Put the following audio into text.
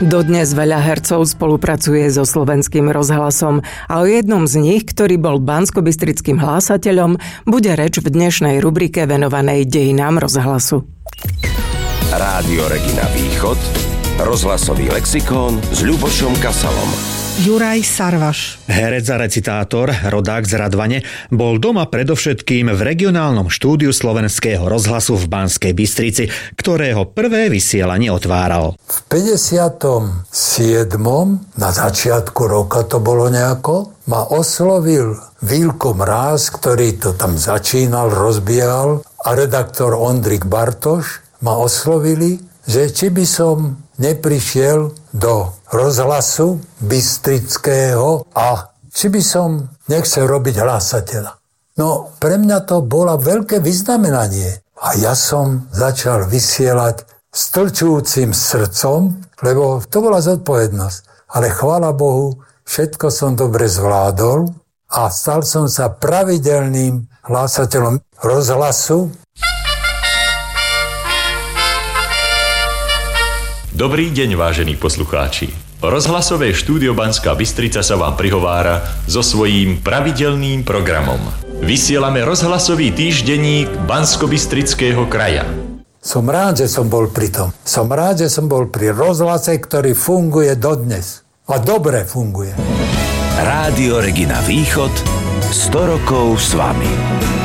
Dodnes veľa hercov spolupracuje so Slovenským rozhlasom a o jednom z nich, ktorý bol banskobystrickým hlásateľom, bude reč v dnešnej rubrike venovanej dejinám rozhlasu. Rádio Regina Východ, rozhlasový lexikón s Ľubošom Kasalom. Juraj Sarvaš. Herec a recitátor, rodák z Radvane, bol doma predovšetkým v regionálnom štúdiu Slovenského rozhlasu v Banskej Bystrici, ktorého prvé vysielanie otváral. V 57. na začiatku roka to bolo nejako, ma oslovil Vilko Mráz, ktorý to tam začínal, rozbiehal, a redaktor Ondrik Bartoš ma oslovili, že či by som neprišiel do rozhlasu bystrického a či by som nechcel robiť hlásateľa. No, pre mňa to bolo veľké vyznamenanie. A ja som začal vysielať s tlčujúcim srdcom, lebo to bola zodpovednosť. Ale chvála Bohu, všetko som dobre zvládol a stal som sa pravidelným hlásateľom rozhlasu. Dobrý deň, vážení poslucháči. Rozhlasové štúdio Banská Bystrica sa vám prihovára so svojím pravidelným programom. Vysielame rozhlasový týždenník Banskobystrického kraja. Som rád, že som bol pri tom. Som rád, že som bol pri rozhlase, ktorý funguje dodnes. A dobre funguje. Rádio Regina Východ, 100 rokov s vami.